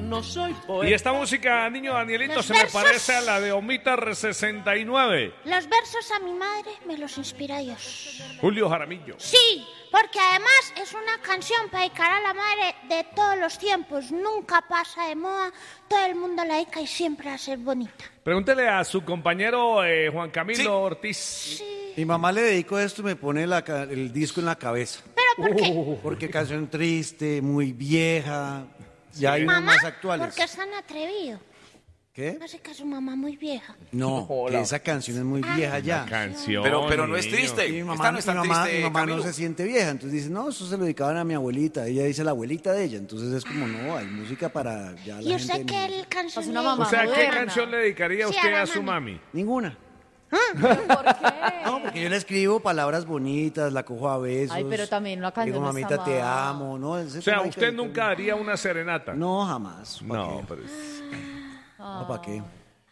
no soy poeta. Y esta música, niño Danielito, Los se versos. me parece a la de Omita 69. Los versos a mi madre me los inspira Dios. Julio Jaramillo. Sí, porque además es una canción para dedicar a la madre de todos los tiempos. Nunca pasa de moda, todo el mundo la dedica y siempre va a ser bonita. Pregúntele a su compañero Juan Camilo Sí. Ortiz. Sí. Mi mamá le dedico esto y me pone el disco en la cabeza. ¿Pero por qué? Porque canción triste, muy vieja. Ya hay unas Mamá, más actuales. porque es tan atrevido. ¿Qué? Así que su mamá muy vieja. No, que esa canción es muy vieja ya. Canción. Pero no es niño. triste. Y mi Esta mamá, no es tan mi mamá triste, no Camilo. se siente vieja, entonces dice, no, eso se lo dedicaban a mi abuelita. Ella dice la abuelita de ella, entonces es como, no, hay música para ya la ¿Y usted gente. qué el canción Es una le- mamá O sea, ¿qué moderna. canción le dedicaría Sí, usted a la a su mami? Ninguna. ¿Por qué? No, porque yo le escribo palabras bonitas, la cojo a besos. Ay, pero también una canción Digo, no mamita, está te mal. amo, ¿no? O sea, usted nunca haría una serenata. No, jamás. No, pero No, ¿para qué?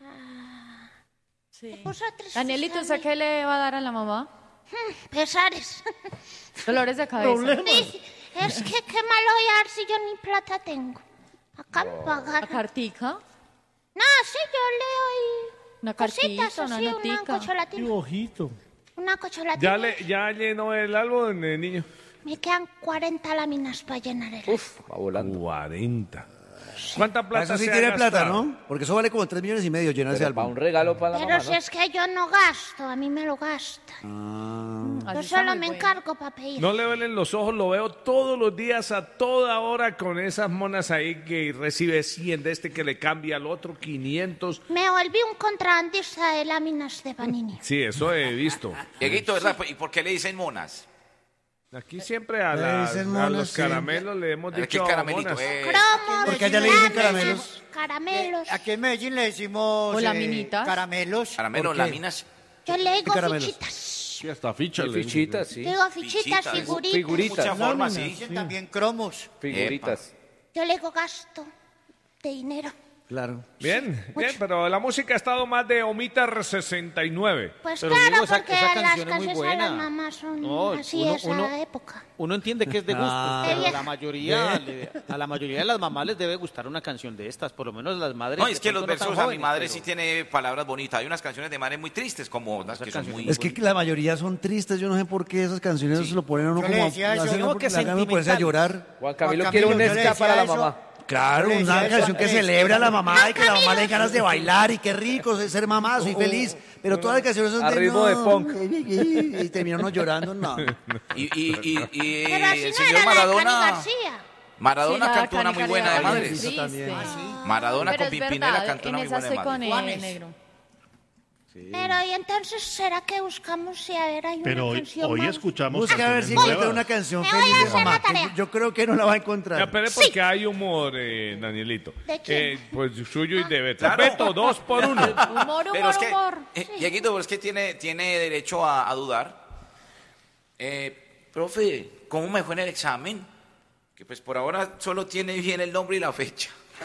Sí. puso triste, Danielito, Sammy? ¿usted qué le va a dar a la mamá? Pesares. Dolores de cabeza. Sí, es que qué malo voy a dar si yo ni plata tengo. Acá me ¿La pagar. cartica? No, sí, yo le doy Una cositas cartita, una así, una notica. cocholatina. Ojito. Una cocholatina. ya llenó el álbum, niño. Me quedan 40 láminas para llenar el... Va volando. 40. ¿Cuánta plata Eso sí se ha tiene plata, gastado? ¿no? Porque eso vale como 3,5 millones llenar ese Pero para álbum. un regalo para la Pero mamá, si ¿no? es que yo no gasto, a mí me lo gastan. Ah, Yo Así está solo muy me bueno. encargo para pedir. No le duelen los ojos, lo veo todos los días a toda hora con esas monas ahí que recibe 100 de este que le cambia al otro 500. Me volví un contrabandista de láminas de Panini. Sí, eso he visto. Dieguito, ¿verdad? ¿Y por qué le dicen monas? Aquí siempre a, Le dicen a monas, los sí. caramelos le hemos A ver, dicho ¿qué caramelito? monas. Cromos, Porque allá le dicen láminas, caramelos. Caramelos. Aquí en Medellín le decimos O laminitas. caramelos. Caramelo, ¿Por qué? láminas. Yo le digo caramelos? fichitas. Sí, hasta ficha. Y fichitas, sí. Digo fichitas, Fichitas. figuritas. Figuritas. Mucha forma, sí. Dicen también cromos. Figuritas. Yo le digo gasto de dinero. claro. Bien, bien, pero la música ha estado más de Omitar 69. Pues Pero claro, digo, esa- porque esa las canción es muy canciones a buena. las mamás son No, así uno- esa uno- época. Uno entiende que es de gusto, Ah. pero De la mayoría, a la mayoría de las mamás les debe gustar una canción de estas, por lo menos las madres. No, de es que los pronto no tan versos a mi jóvenes, madre pero- sí tiene palabras bonitas. Hay unas canciones de madre muy tristes, como unas Esas que son canciones muy... Es que la mayoría son tristes, yo no sé por qué esas canciones se lo ponen a uno Yo le como decía eso, hacen no, porque que le hagan uno ponerse a sentimental. llorar. Juan Camilo Juan quiere un Camilo, yo le ska para la decía mamá. Claro, Yo le una decía eso canción a que Andrés. celebra a la mamá y que la mamá le den ganas de bailar y qué rico ser mamá, soy feliz. Pero todas las canciones son A ritmo de punk. Y terminan uno llorando, no. Y Pero así el no señor era la de Cani Maradona... García. Maradona Sí, la cantó una Cani muy buena de García madres. es triste. también. Maradona Pero con es Pimpinela verdad, cantó en una muy esa buena de estoy con madres. el negro. Pero y entonces, ¿será que buscamos si a ver hay Pero una hoy, canción hoy más? escuchamos Busca a ver si canciones encuentra nuevas. una canción Me voy a feliz de hacer la mamá. tarea. que yo creo que no la va a Ya, encontrar. pero es porque hay humor, Danielito. ¿De quién? Pues suyo y de Beto. Claro. Beto, 2 por 1. Humor, Pero humor, es que, humor. Sí. Dieguito, pero es que tiene derecho a dudar. Profe, ¿cómo me fue en el examen? Que pues por ahora solo tiene bien el nombre y la fecha.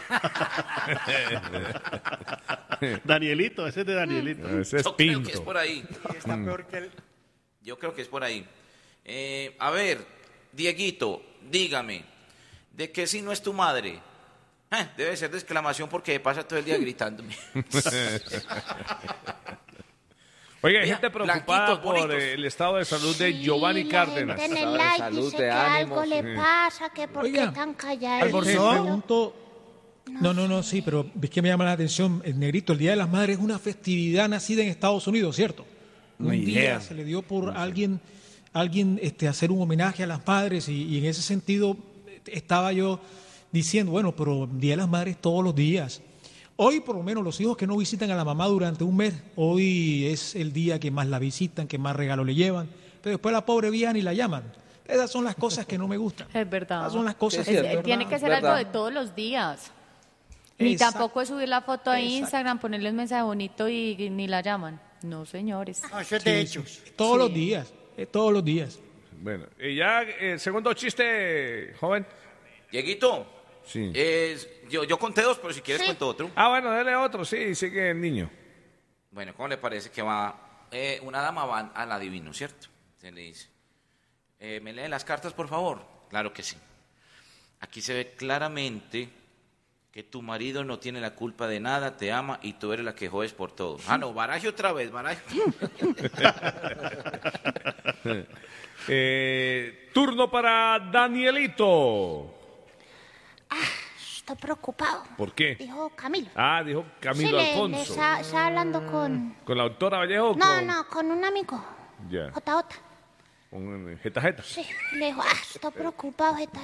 Danielito, ese es de Danielito. Ese es Yo creo que es Pinto. por ahí. Está peor que el... Yo creo que es por ahí. A ver, Dieguito, dígame, ¿de qué signo es tu madre? Debe ser de exclamación porque pasa todo el día gritándome. Oiga, hay Mira, gente preocupada blanquitos, por bonitos. el estado de salud de Giovanni la Cárdenas. gente en el Estado de like salud, dice de que ánimos. algo le pasa, que por qué Oiga, tan callado. ¿Almorzó? Pregunto. No, sí, pero es que me llama la atención, el negrito, el Día de las Madres es una festividad nacida en Estados Unidos, ¿cierto? No Un idea. día se le dio por alguien hacer un homenaje a las madres y en ese sentido estaba yo diciendo, bueno, pero Día de las Madres todos los días. Hoy por lo menos los hijos que no visitan a la mamá durante un mes, hoy es el día que más la visitan, que más regalos le llevan, pero después la pobre vieja ni la llaman. Esas son las cosas que no me gustan. Es verdad. Esas son las cosas Sí, es que... cierto. Tiene que ser ¿Verdad? algo de todos los días. Ni Exacto. tampoco es subir la foto a Exacto. Instagram, ponerle un mensaje bonito y ni la llaman. No, señores. No, eso es de hechos. Todos los días, todos los días. Bueno, y ya, segundo chiste, joven. Dieguito, Sí. yo conté 2, pero si quieres cuento otro. Ah, bueno, dale otro, sí, sigue el niño. Bueno, ¿cómo le parece que va? Una dama va al adivino, ¿cierto? Se le dice, ¿me leen las cartas, por favor? Claro que sí. Aquí se ve claramente que tu marido no tiene la culpa de nada, te ama y tú eres la que jodes por todo. Ah, no, baraje otra vez, baraje. Turno para Danielito. Estoy preocupado. ¿Por qué? Dijo Camilo. Dijo Camilo Sí, le Alfonso. está hablando con... ¿Con la doctora Vallejo? o No, con... no, con un amigo. Ya. JJ. ¿Con Jeta Jeta? Sí, le dijo, estoy preocupado, Jeta.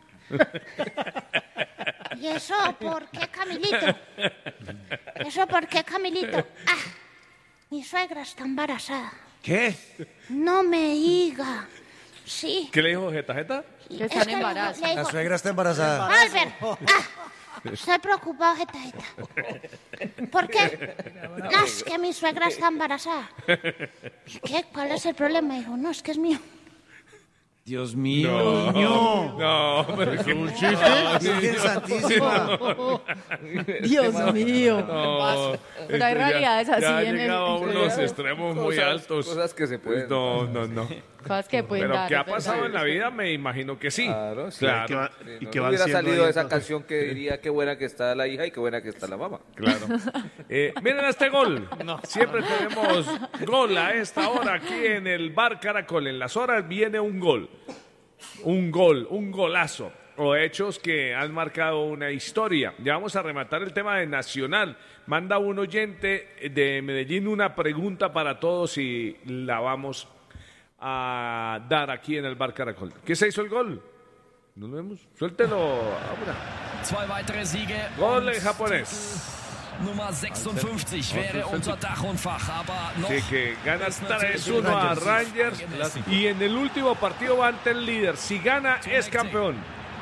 ¿Y eso por qué, Camilito? ¿Eso por qué, Camilito? Mi suegra está embarazada. ¿Qué? No me diga. Sí. ¿Qué le dijo Jeta Jeta? Que está en embarazo. le digo, La suegra está embarazada. Albert, estoy preocupado, Jeta. ¿Por qué? No, es que mi suegra está embarazada. ¿Qué? ¿Cuál es el problema? Dijo, no, es que es mío. Dios mío, niño. No, pero es un chiste. Virgen Santísima. Dios mío. No, Pero hay realidades así ya ha en el- llegado a unos extremos muy altos. Cosas que se pueden. No. Cosas que pueden Pero dar, ¿qué ha es verdad. pasado en la vida? Me imagino que sí. Claro, sí. Claro. ¿Y No qué van hubiera siendo salido ahí, esa entonces? canción que diría qué buena que está la hija y qué buena que está la mamá. Claro. Miren este gol. Siempre tenemos gol a esta hora aquí en el Bar Caracol. En las horas viene un gol. Un golazo. O hechos que han marcado una historia. Ya vamos a rematar el tema de Nacional. Manda un oyente de Medellín una pregunta para todos y la vamos a dar aquí en el Bar Caracol. ¿Qué se hizo el gol? ¿No lo vemos? Suéltelo ahora. Zwei weitere Siege. Gol en japonés. Nummer 56 wäre unter Dach und Fach, aber noch Sí, que gana 3-1 a Rangers y en el último partido va ante el líder. Si gana, es campeón.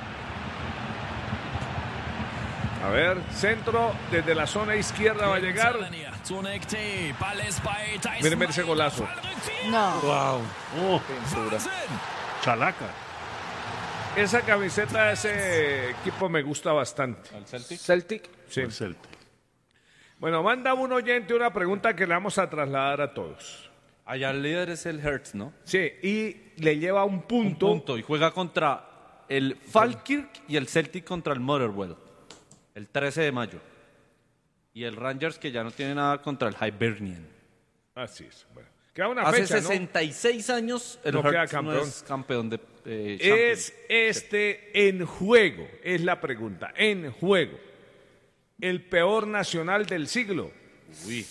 A ver, centro desde la zona izquierda va a llegar. Miren ese golazo. No. Wow. Chalaca. Esa camiseta de ese equipo me gusta bastante. Celtic. Sí. El Celta. Bueno, manda un oyente una pregunta que le vamos a trasladar a todos. Allá el líder es el Hertz, ¿no? Sí, y le lleva un punto. Un punto. Y juega contra el Falkirk y el Celtic contra el Motherwell. El 13 de mayo. Y el Rangers que ya no tiene nada contra el Hibernian. Así es. Bueno, queda una Hace fecha, ¿no? 66 años el No queda Hertz no campeón. es campeón de Es en juego, es la pregunta. En juego. El peor nacional del siglo. Uy.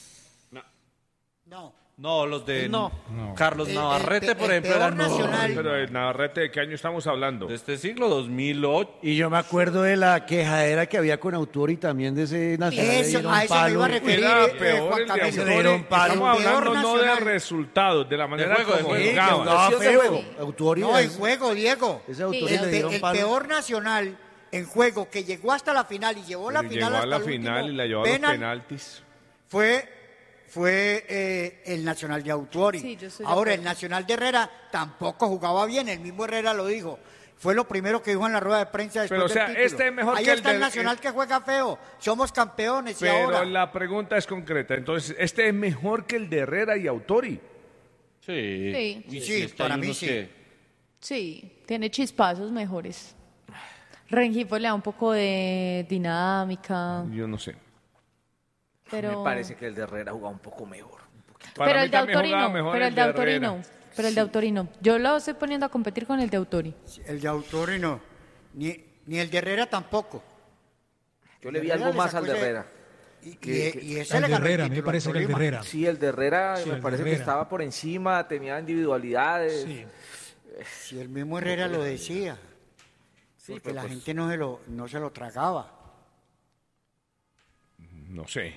No. No, los de No. Carlos Navarrete, por el ejemplo, peor eran nacional. Pero el Navarrete, ¿de qué año estamos hablando? de este siglo, 2008. Y yo me acuerdo de la quejadera que había con Autori también de ese nacional. le Eso, dieron a eso me iba a palo. referir, Era Juan peor el de Camilo. Autori. Le dieron palo. Estamos hablando Peor no de nacional. resultados, de la manera juego, de como juego. Sí, que jugaban. jugaba Sí, ese feo. juego. Autori, No, en juego, Diego. ese Autori El, le dieron el palo. peor nacional en juego que llegó hasta la final y llevó la Pero final llegó a hasta la el final último y la llevó a los penal, penaltis. fue el Nacional de Autori. Sí, yo estoy de Ahora, acuerdo. el Nacional de Herrera tampoco jugaba bien, el mismo Herrera lo dijo. Fue lo primero que dijo en la rueda de prensa después Pero, o sea, del título. este es mejor Ahí que el está el del- Nacional que juega feo. Somos campeones y Pero ahora... la pregunta es concreta. Entonces, ¿este es mejor que el de Herrera y Autori? Sí. Sí. Y Sí, es que para hay mí unos sí. que- Sí, tiene chispazos mejores. Rengifo le da un poco de dinámica, Yo no sé. pero... Me parece que el de Herrera jugaba un poco mejor. Para pero mí el de también Autori jugaba no, mejor pero el de Autori Herrera. no. Pero el de Autori no. Yo lo estoy poniendo a competir con el de Autori. El de Autori no. Ni el de Herrera tampoco. Yo le vi Herrera algo le más sacó al de ese- Herrera. Y ese El le de ganó el Herrera, me título parece al que el de Tolima. Herrera. Sí, el de Herrera Sí, me el de parece que Herrera. estaba por encima, tenía individualidades. Sí. Si el mismo Herrera lo decía. Sí, Porque pero la pues- gente no se lo tragaba. No sé.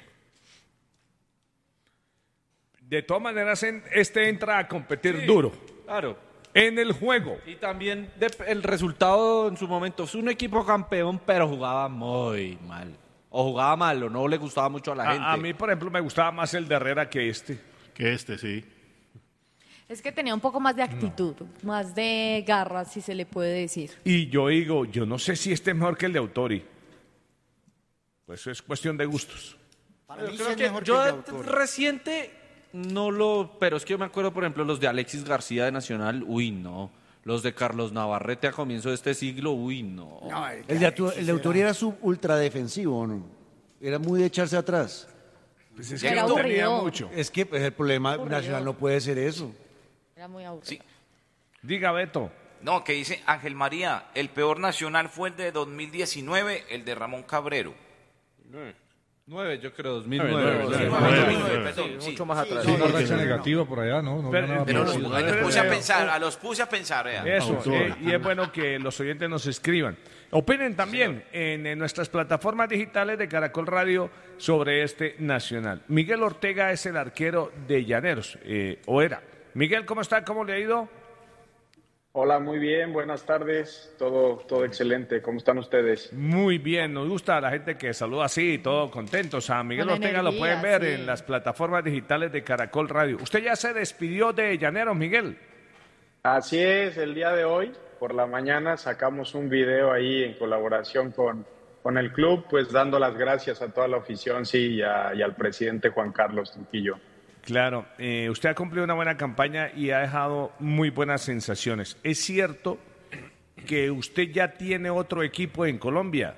De todas maneras, este entra a competir duro. Claro. En el juego. Y también el resultado en su momento. Es un equipo campeón, pero jugaba muy mal. O jugaba mal, o no le gustaba mucho a la gente. A mí, por ejemplo, me gustaba más el de Herrera que este. Que este, sí. Es que tenía un poco más de actitud, más de garra, si se le puede decir. Y yo digo, yo no sé si este es mejor que el de Autori. Pues eso es cuestión de gustos. Para Yo mí sí creo es que mejor que yo el de Autori. reciente no lo... Pero es que yo me acuerdo, por ejemplo, los de Alexis García de Nacional. Uy, no. Los de Carlos Navarrete a comienzo de este siglo, uy, no. El de Autori era ultra defensivo, ¿no? Era muy de echarse atrás. Pues es Era no tenía aburrido. mucho. Es que pues, el problema Aburrido. nacional no puede ser eso. Era muy aburrido. Sí. Diga, Beto. No, que dice Ángel María, el peor nacional fue el de 2019, el de Ramón Cabrero. 9, yo creo, 2009. 2009, perdón, sí. Mucho más atrás. Sí, una racha negativa por allá, ¿no? Pero- Pero Sí, ahí los puse a pensar, los puse a pensar. Eso, y es bueno que los oyentes nos escriban. Opinen también en nuestras plataformas digitales de Caracol Radio sobre este nacional. Miguel Ortega es el arquero de Llaneros, o era. Miguel, ¿cómo está? ¿Cómo le ha ido? Hola, muy bien, buenas tardes, todo excelente, ¿cómo están ustedes? Muy bien, nos gusta la gente que saluda así, todos contentos. A Miguel Con Ortega lo energía, pueden ver sí. en las plataformas digitales de Caracol Radio. ¿Usted ya se despidió de Llaneros, Miguel? Así es, el día de hoy, por la mañana, sacamos un video ahí en colaboración con el club, pues dando las gracias a toda la afición, sí, y al presidente Juan Carlos Trujillo. Claro, usted ha cumplido una buena campaña y ha dejado muy buenas sensaciones. ¿Es cierto que usted ya tiene otro equipo en Colombia?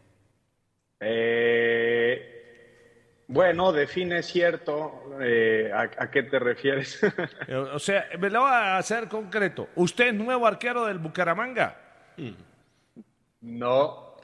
Bueno, define cierto, ¿a qué te refieres? O sea, me lo voy a hacer concreto. ¿Usted es nuevo arquero del Bucaramanga? No.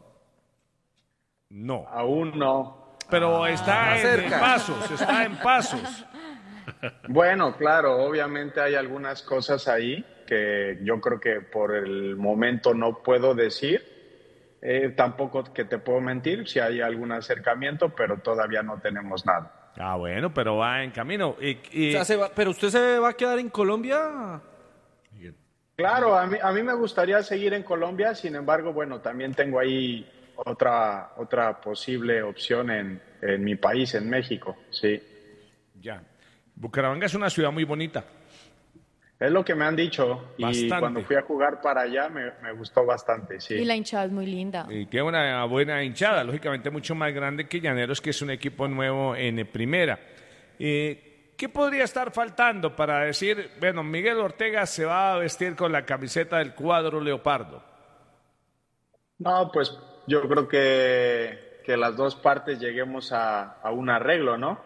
No. Aún no. Pero está en pasos, está en pasos. Bueno, claro, obviamente hay algunas cosas ahí que yo creo que por el momento no puedo decir. Tampoco que te puedo mentir si hay algún acercamiento, pero todavía no tenemos nada. Ah, bueno, pero va en camino. O sea, ¿pero usted se va a quedar en Colombia? Claro, a mí me gustaría seguir en Colombia, sin embargo, bueno, también tengo ahí otra posible opción en mi país, en México, sí. Ya. Bucaramanga es una ciudad muy bonita. Es lo que me han dicho y Bastante. cuando fui a jugar para allá me gustó bastante, sí. Y la hinchada es muy linda. Y tiene una buena hinchada, lógicamente mucho más grande que Llaneros, que es un equipo nuevo en primera. ¿Qué podría estar faltando para decir, bueno, Miguel Ortega se va a vestir con la camiseta del cuadro leopardo? No, pues yo creo que las dos partes lleguemos a un arreglo, ¿no?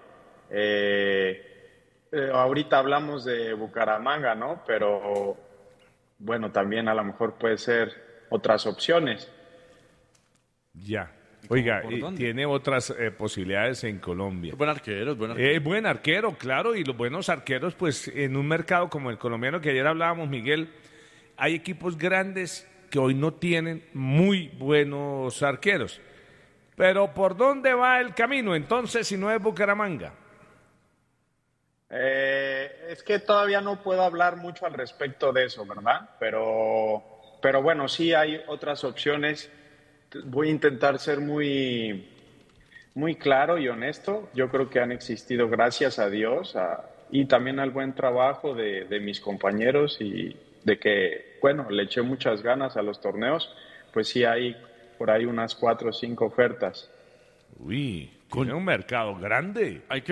Ahorita hablamos de Bucaramanga, ¿no? Pero bueno, también a lo mejor puede ser otras opciones. Ya. Oiga, ¿Por dónde? tiene otras posibilidades en Colombia. Buen arquero, buen arquero. Buen arquero, claro, y los buenos arqueros, pues en un mercado como el colombiano que ayer hablábamos, Miguel, hay equipos grandes que hoy no tienen muy buenos arqueros. Pero ¿por dónde va el camino entonces si no es Bucaramanga? Es que todavía no puedo hablar mucho al respecto de eso, ¿verdad? Pero bueno, sí hay otras opciones. Voy a intentar ser muy claro y honesto. Yo creo que han existido, gracias a Dios, y también al buen trabajo de mis compañeros y de que, bueno, le eché muchas ganas a los torneos, pues sí hay por ahí unas 4 o 5 ofertas. Uy, tiene un mercado grande. Hay que